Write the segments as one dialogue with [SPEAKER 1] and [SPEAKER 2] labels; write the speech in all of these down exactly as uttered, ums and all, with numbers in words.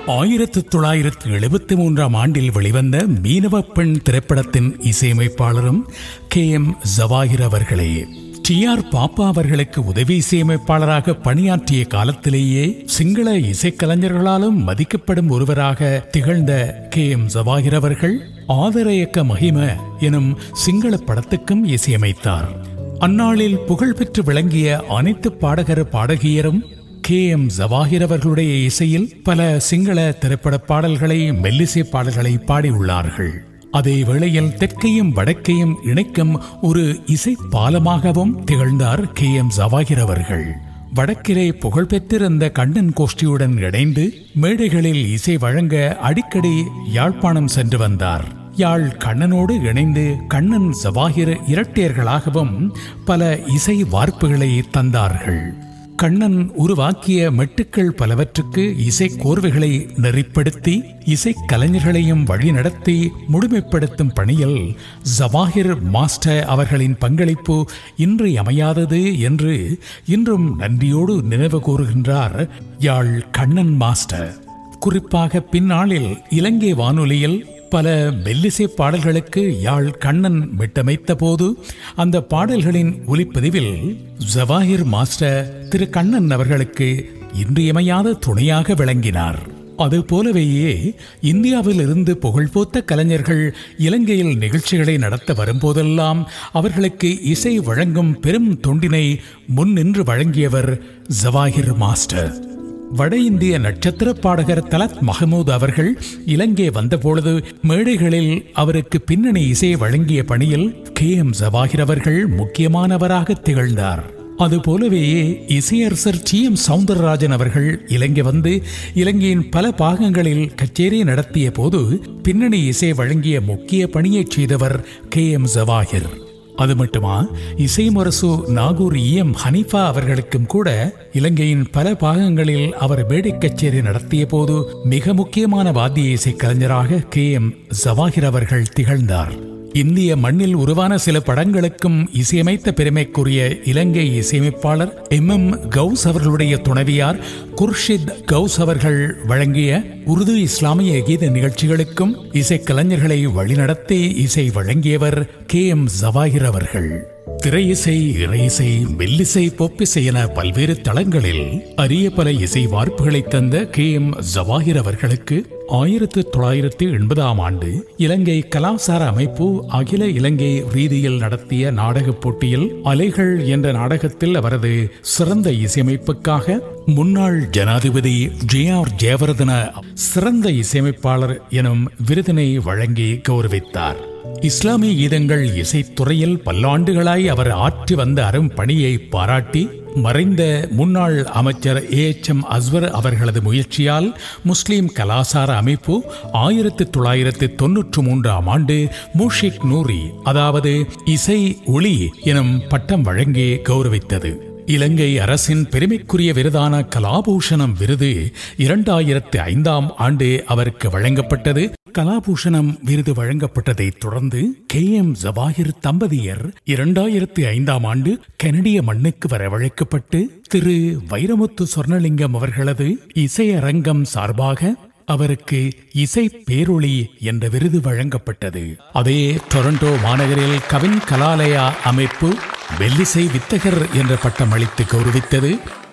[SPEAKER 1] ஆயிரத்து தொள்ளாயிரத்து எழுபத்தி மூன்றாம் ஆண்டில் வெளிவந்த மீனவ பெண் திரைப்படத்தின் இசையமைப்பாளரும் கே எம் ஜவாஹிர் அவர்களே. டி ஆர் பாப்பா அவர்களுக்கு உதவி இசையமைப்பாளராக பணியாற்றிய காலத்திலேயே சிங்கள இசைக்கலைஞர்களாலும் மதிக்கப்படும் ஒருவராக திகழ்ந்த கே எம் ஜவாஹிர் அவர்கள் ஆதரயக்க மகிம எனும் சிங்கள படத்துக்கும் இசையமைத்தார். அந்நாளில் புகழ்பெற்று விளங்கிய அனைத்து பாடகர் பாடகியரும் கே எம் ஜவாஹிர் அவர்களுடைய இசையில் பல சிங்கள திரைப்பட பாடல்களை மெல்லிசை பாடல்களை பாடியுள்ளார்கள். அதே வேளையில் தெற்கையும் வடக்கையும் இணைக்கும் ஒரு இசை பாலமாகவும் திகழ்ந்தார் கே எம் ஜவாஹிர் அவர்கள். வடக்கிலே புகழ்பெற்றிருந்த கண்ணன் கோஷ்டியுடன் இணைந்து மேடைகளில் இசை வழங்க அடிக்கடி யாழ்ப்பாணம் சென்று வந்தார். யாழ் கண்ணனோடு இணைந்து கண்ணன் ஜவாஹிர் இரட்டையர்களாகவும் பல இசை வார்ப்புகளை தந்தார்கள். கண்ணன் உருவாக்கிய மெட்டுக்கள் பலவற்றுக்கு இசை கோர்வைகளை நெறிப்படுத்தி இசை கலைஞர்களையும் வழிநடத்தி முழுமைப்படுத்தும் பணியில் ஜவாஹிர் மாஸ்டர் அவர்களின் பங்களிப்பு இன்றியமையாதது என்று இன்றும் நன்றியோடு நினைவு கூறுகின்றார் யாழ் கண்ணன் மாஸ்டர். குறிப்பாக பின்னாளில் இலங்கை வானொலியில் பல மெல்லிசை பாடல்களுக்கு யாழ் கண்ணன் மிட்டமைத்த போது அந்த பாடல்களின் ஒலிப்பதிவில் ஜவாஹிர் மாஸ்டர் திரு கண்ணன் அவர்களுக்கு இன்றியமையாத துணையாக விளங்கினார். அதுபோலவேயே இந்தியாவில் இருந்து புகழ்போத்த கலைஞர்கள் இலங்கையில் நிகழ்ச்சிகளை நடத்த வரும்போதெல்லாம் அவர்களுக்கு இசை வழங்கும் பெரும் தொண்டினை முன்னின்று வழங்கியவர் ஜவாஹிர் மாஸ்டர். வட இந்திய நட்சத்திர பாடகர் தலத் மஹமூத் அவர்கள் இலங்கை வந்தபொழுது மேடைகளில் அவருக்கு பின்னணி இசையை வழங்கிய பணியில் கே எம் ஜவாஹிர் அவர்கள் முக்கியமானவராக திகழ்ந்தார். அதுபோலவேயே இசையரசர் டி எம் சவுந்தரராஜன் அவர்கள் இலங்கை வந்து இலங்கையின் பல பாகங்களில் கச்சேரி நடத்திய போது பின்னணி இசை வழங்கிய முக்கிய பணியை செய்தவர் கே எம் ஜவாஹிர். அது மட்டுமா, இசை முரசு நாகூர் இ எம் ஹனீஃபா அவர்களுக்கும் கூட இலங்கையின் பல பாகங்களில் அவர் மேடை கச்சேரி நடத்திய போது மிக முக்கியமான வாத்திய இசை கலைஞராக கே எம் ஜவாஹிர் அவர்கள் திகழ்ந்தார். இந்திய மண்ணில் உருவான சில படங்களுக்கும் இசையமைத்த பெருமைக்குரிய இலங்கை இசையமைப்பாளர் எம் எம் கவுஸ் அவர்களுடைய துணைவியார் குர்ஷித் கவுஸ் அவர்கள் வழங்கிய உருது இஸ்லாமிய கீத நிகழ்ச்சிகளுக்கும் இசைக்கலைஞர்களை வழிநடத்தி இசை வழங்கியவர் கே எம் ஜவாஹிர் அவர்கள். திரை இசை, இறை இசை, மெல்லிசை, பொப்பிசை என பல்வேறு தளங்களில் அரிய பல இசை வார்ப்புகளை தந்த கே எம் ஜவாஹிர் அவர்களுக்கு ஆயிரத்து தொள்ளாயிரத்தி எண்பதாம் ஆண்டு இலங்கை கலாசார அமைப்பு அகில இலங்கை ரீதியில் நடத்திய நாடகப் போட்டியில் அலைகள் என்ற நாடகத்தில் அவரது சிறந்த இசையமைப்புக்காக முன்னாள் ஜனாதிபதி ஜே ஆர் ஜெயவர்தன சிறந்த இசையமைப்பாளர் எனும் விருதினை வழங்கி கௌரவித்தார். இஸ்லாமிய கீதங்கள் இசைத்துறையில் பல்லாண்டுகளாய் அவர் ஆற்றி வந்த அரும் பணியை பாராட்டி மறைந்த முன்னாள் அமைச்சர் ஏ எச் எம் அஸ்வர் அவர்களது முயற்சியால் முஸ்லிம் கலாசார அமைப்பு ஆயிரத்தி தொள்ளாயிரத்தி தொன்னூற்றி மூன்றாம் ஆண்டு மூஷிக் நூரி, அதாவது இசை ஒளி எனும் பட்டம் வழங்கி கௌரவித்தது. இலங்கை அரசின் பெருமைக்குரிய விருதான கலாபூஷணம் விருது இரண்டாயிரத்தி ஐந்தாம் ஆண்டு அவருக்கு வழங்கப்பட்டது. கலாபூஷணம் விருது வழங்கப்பட்டதை தொடர்ந்து கே எம் ஜவாஹிர் தம்பதியர் இரண்டாயிரத்தி ஐந்தாம் ஆண்டு கனடிய மண்ணுக்கு வரவழைக்கப்பட்டு திரு வைரமுத்து சொர்ணலிங்கம் அவர்களது இசையரங்கம் சார்பாக அவருக்கு இசை பேரொளி என்ற விருது வழங்கப்பட்டது. அதே டொரண்டோ மாநகரில் கவின் கலாலயா அமைப்பு மெல்லிசை வித்தகர் என்ற பட்டம் அளித்து கௌரவித்தது.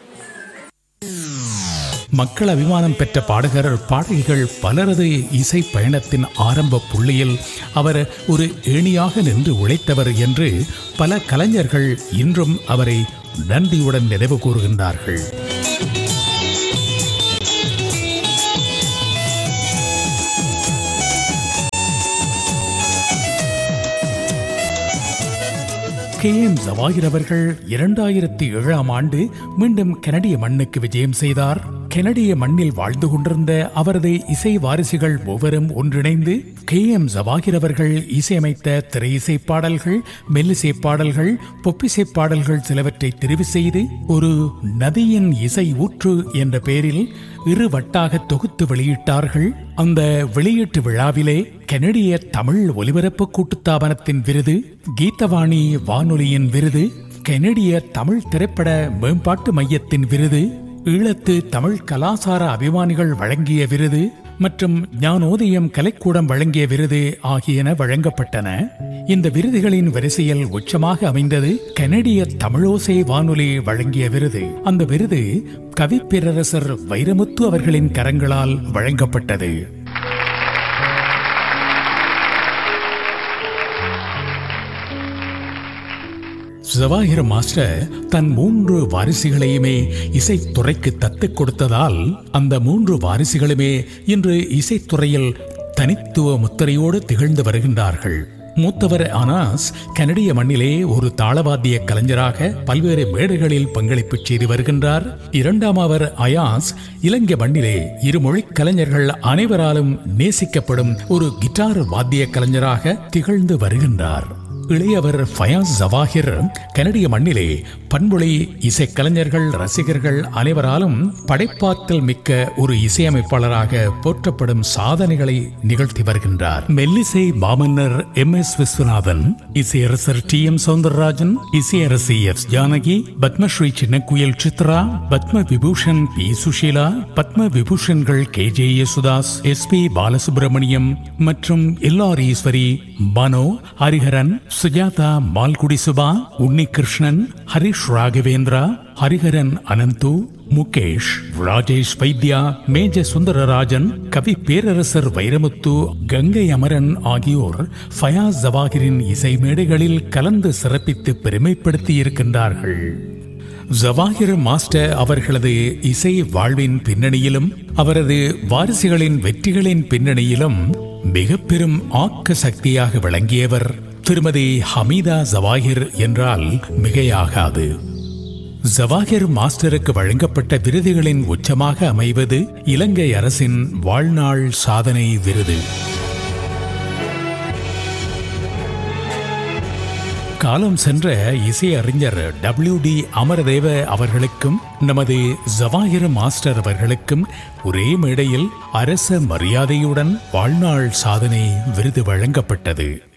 [SPEAKER 1] மக்கள் அபிமானம் பெற்ற பாடகர் பாடகிகள் பலரது இசை பயணத்தின் ஆரம்ப புள்ளியில் அவர் ஒரு ஏணியாக நின்று உழைத்தவர் என்று பல கலைஞர்கள் இன்றும் அவரை நன்றியுடன் நினைவு கூறுகின்றார்கள். கே எம் ஜவாஹிர் அவர்கள் இரண்டாயிரத்தி ஏழாம் ஆண்டு மீண்டும் கனடிய மண்ணுக்கு விஜயம் செய்தார். கனடிய மண்ணில் வாழ்ந்து கொண்டிருந்த அவரது இசை வாரிசுகள் மூவரும் ஒன்றிணைந்து கே எம் ஜவாஹிர் அவர்கள் இசையமைத்த திரை இசை பாடல்கள், மெல்லிசை பாடல்கள், பொப்பிசை பாடல்கள் சிலவற்றை தெரிவு செய்து ஒரு நதியின் இசை ஊற்று என்ற பெயரில் இரு வட்டாக தொகுத்து வெளியிட்டார்கள். அந்த வெளியீட்டு விழாவிலே கனடிய தமிழ் ஒலிபரப்பு கூட்டுத்தாபனத்தின் விருது, கீதவாணி வானொலியின் விருது, கனடிய தமிழ் திரைப்பட மேம்பாட்டு மையத்தின் விருது, ஈழத்து தமிழ் கலாசார அபிமானிகள் வழங்கிய விருது மற்றும் ஞானோதயம் கலைக்கூடம் வழங்கிய விருது ஆகியன வழங்கப்பட்டன. இந்த விருதுகளின் வரிசையில் உச்சமாக அமைந்தது கனடிய தமிழோசை வானொலி வழங்கிய விருது. அந்த விருது கவிப்பேரரசர் வைரமுத்து அவர்களின் கரங்களால் வழங்கப்பட்டது. ஜவாஹிர் மாஸ்டர் தன் மூன்று வாரிசுகளையுமே இசைத்துறைக்கு தத்துக் கொடுத்ததால் அந்த மூன்று வாரிசுகளுமே இன்று இசைத்துறையில் தனித்துவ முத்திரையோடு திகழ்ந்து வருகின்றார்கள். மூத்தவர் அனாஸ் கனடிய மண்ணிலே ஒரு தாளவாத்திய கலைஞராக பல்வேறு மேடைகளில் பங்களிப்பு செய்து வருகின்றார். இரண்டாம் அவர் அயாஸ் இலங்கை மண்ணிலே இருமொழி கலைஞர்கள் அனைவராலும் நேசிக்கப்படும் ஒரு கிட்டார் வாத்திய கலைஞராக திகழ்ந்து வருகின்றார். இளையவர் ஃபயாஸ் ஜவாஹிர் கனடிய மண்ணிலே பண்பொழி இசைக்கலைஞர்கள் ரசிகர்கள் அனைவராலும் படைப்பாற்றல் மிக்க ஒரு இசையமைப்பாளராக போற்றப்படும் சாதனைகளை நிகழ்த்தி வருகின்றார். மெல்லிசை மாமன்னர் M S Viswanathan, இசையரசர் D M Soundararajan, இசையரசி S Janaki, Padmashri சின்னக்குயில் Chitra, Padma Vibhushan B Sushila, Padma விபூஷன்கள் K J Yesudas, S B Balasubramaniam மற்றும் எல்ஆர் ஈஸ்வரி, மனோ, ஹரிஹரன், சுஜாதா மால்குடி சுபா, உன்னிகிருஷ்ணன், ஹரிஷ் ராகவேந்திரா, ஹரிஹரன் அனந்து, முகேஷ், ராஜேஷ் வைத்யா, மேஜ சுந்தரராஜன், கவி பேரரசர் வைரமுத்து, கங்கை அமரன் ஆகியோர் ஃபயாஸ் ஜவாஹிரின் இசை மேடைகளில் கலந்து சிறப்பித்து பெருமைப்படுத்தி இருக்கின்றார்கள். ஜவாஹிர் மாஸ்டர் அவர்களது இசை வாழ்வின் பின்னணியிலும் அவரது வாரிசுகளின் வெற்றிகளின் பின்னணியிலும் மிக பெரும் ஆக்க சக்தியாக விளங்கியவர் திருமதி ஹமீதா ஜவாஹிர் என்றால் மிகையாகாது. ஜவாஹிர் மாஸ்டருக்கு வழங்கப்பட்ட விருதுகளின் உச்சமாக அமைவது இலங்கை அரசின் வாழ்நாள் சாதனை விருது. காலம் சென்ற இசை அறிஞர் டபிள்யூ டி அமரதேவ அவர்களுக்கும் நமது ஜவாஹிர் மாஸ்டர் அவர்களுக்கும் ஒரே மேடையில் அரச மரியாதையுடன் வாழ்நாள் சாதனை விருது வழங்கப்பட்டது.